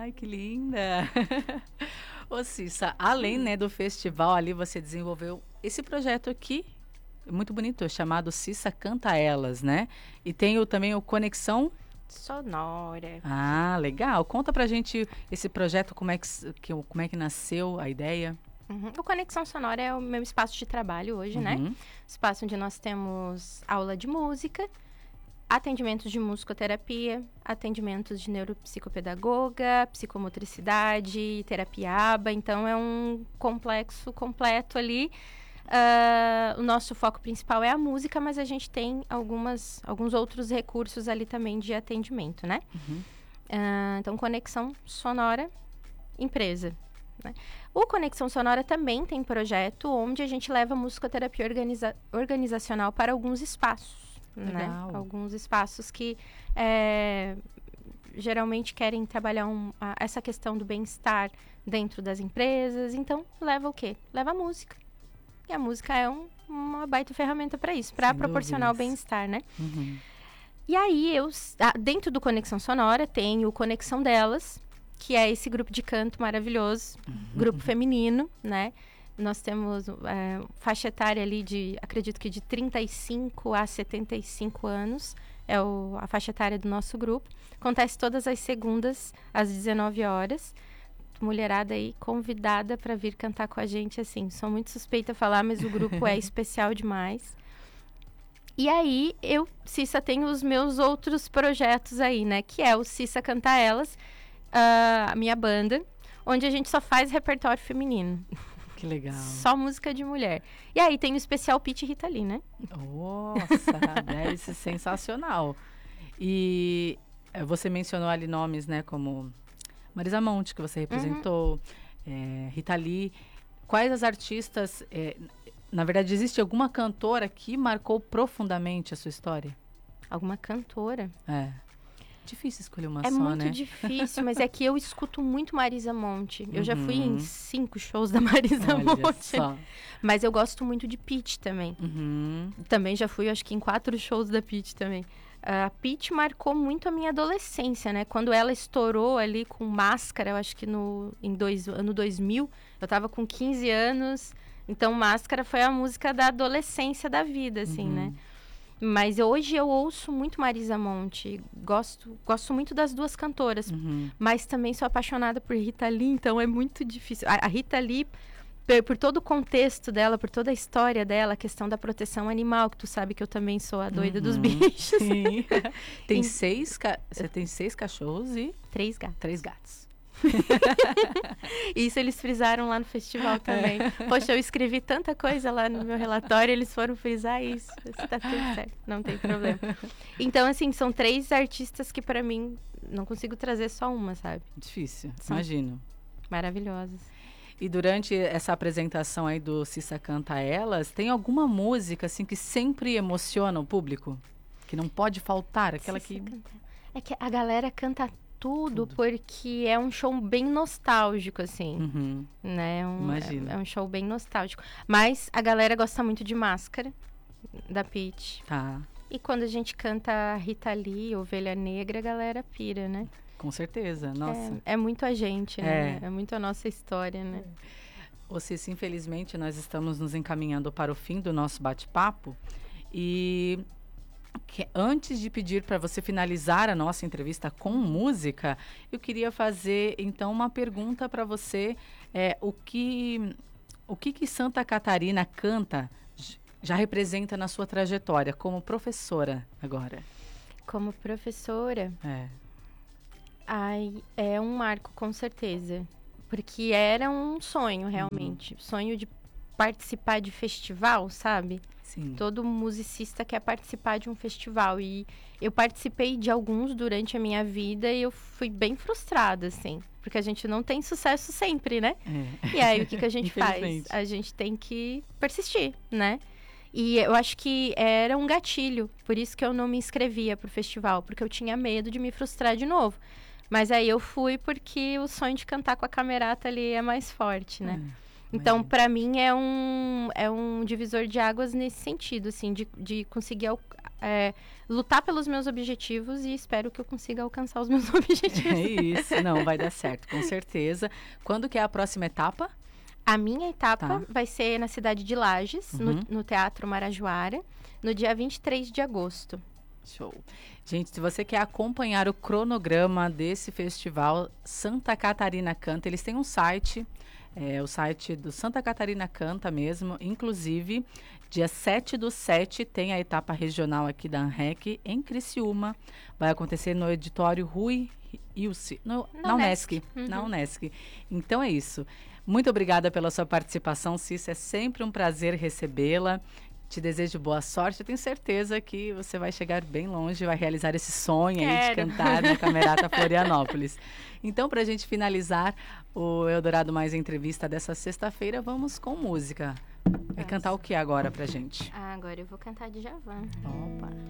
Ai, que linda! Ô, Cissa, além, né, do festival ali, você desenvolveu esse projeto aqui, muito bonito, chamado Cissa Canta Elas, né? E tem também o Conexão Sonora. Ah, legal. Conta pra gente esse projeto, como é que nasceu a ideia. O Conexão Sonora é o meu espaço de trabalho hoje, né? Espaço onde nós temos aula de música, atendimentos de musicoterapia, atendimentos de neuropsicopedagoga, psicomotricidade, terapia ABA. Então, é um complexo completo ali. O nosso foco principal é a música, mas a gente tem alguns outros recursos ali também de atendimento, né? Então, Conexão Sonora, empresa. Né? O Conexão Sonora também tem projeto onde a gente leva musicoterapia organizacional para alguns espaços. Né? Alguns espaços que geralmente querem trabalhar essa questão do bem-estar dentro das empresas. Então, leva o quê? Leva a música. E a música é uma baita ferramenta para isso, para proporcionar o bem-estar, né? E aí, dentro do Conexão Sonora, tem o Conexão Delas, que é esse grupo de canto maravilhoso, grupo feminino, né? Nós temos faixa etária ali acredito que de 35 a 75 anos, é a faixa etária do nosso grupo. Acontece todas as segundas, às 19 horas. Mulherada aí convidada para vir cantar com a gente, assim. Sou muito suspeita a falar, mas o grupo é especial demais. E aí, Cissa, tenho os meus outros projetos aí, né? Que é o Cissa Canta Elas, a minha banda, onde a gente só faz repertório feminino. Que legal. Só música de mulher. E aí tem o especial Pitty e Rita Lee, né? Nossa, deve ser sensacional. E você mencionou ali nomes, né, como Marisa Monte, que você representou, Rita Lee. Quais as artistas... na verdade, existe alguma cantora que marcou profundamente a sua história? Alguma cantora? Difícil escolher uma só, né? É muito né? difícil, mas é que eu escuto muito Marisa Monte. Eu já fui em 5 shows da Marisa Monte. Só. Mas eu gosto muito de Pitty também. Também já fui, acho que em 4 shows da Pitty também. A Pitty marcou muito a minha adolescência, né? Quando ela estourou ali com Máscara, eu acho que ano 2000, eu tava com 15 anos. Então, Máscara foi a música da adolescência da vida, assim, né? Mas hoje eu ouço muito Marisa Monte, gosto muito das duas cantoras, mas também sou apaixonada por Rita Lee, então é muito difícil. A Rita Lee, por todo o contexto dela, por toda a história dela, a questão da proteção animal, que tu sabe que eu também sou a doida dos bichos. Sim. Você tem 6 cachorros e... 3 gatos. 3 gatos. Isso eles frisaram lá no festival também. Poxa, eu escrevi tanta coisa lá no meu relatório, eles foram frisar isso. Tá tudo certo, não tem problema. Então, assim, são 3 artistas que pra mim não consigo trazer só uma, sabe? Difícil, imagino. Maravilhosas. E durante essa apresentação aí do Cissa Canta Elas, tem alguma música assim que sempre emociona o público? Que não pode faltar, aquela que... É que a galera canta tudo porque é um show bem nostálgico, assim, né? Imagina. É um show bem nostálgico. Mas a galera gosta muito de Máscara, da Pitty. Tá. E quando a gente canta Rita Lee, Ovelha Negra, a galera pira, né? Com certeza, nossa. É muito a gente, né? É muito a nossa história, né? Cissa, infelizmente, nós estamos nos encaminhando para o fim do nosso bate-papo. E... antes de pedir para você finalizar a nossa entrevista com música, eu queria fazer então uma pergunta para você. O que Santa Catarina canta já representa na sua trajetória como professora agora? Como professora? É um marco, com certeza. Porque era um sonho, realmente. Sonho de participar de festival, sabe? Sim. Todo musicista quer participar de um festival. E eu participei de alguns durante a minha vida e eu fui bem frustrada, assim. Porque a gente não tem sucesso sempre, né? E aí, o que a gente faz? A gente tem que persistir, né? E eu acho que era um gatilho. Por isso que eu não me inscrevia pro festival. Porque eu tinha medo de me frustrar de novo. Mas aí eu fui porque o sonho de cantar com a Camerata ali é mais forte, né? Então, para mim, é um divisor de águas nesse sentido, assim, de conseguir lutar pelos meus objetivos e espero que eu consiga alcançar os meus objetivos. É isso, não, vai dar certo, com certeza. Quando que é a próxima etapa? A minha etapa vai ser na cidade de Lages, no Teatro Marajoara, no dia 23 de agosto. Show. Gente, se você quer acompanhar o cronograma desse festival, Santa Catarina Canta, eles têm um site, o site do Santa Catarina Canta mesmo. Inclusive, dia 7/7 tem a etapa regional aqui da ANREC em Criciúma. Vai acontecer no auditório Rui Ilse, na Unesc. Na Unesc. Então é isso. Muito obrigada pela sua participação, Cissa. É sempre um prazer recebê-la. Te desejo boa sorte. Eu tenho certeza que você vai chegar bem longe, vai realizar esse sonho aí de cantar no Camerata Florianópolis. Então, para a gente finalizar o Eldorado Mais Entrevista dessa sexta-feira, vamos com música. Vai cantar o que agora pra gente? Agora eu vou cantar Djavan. Opa!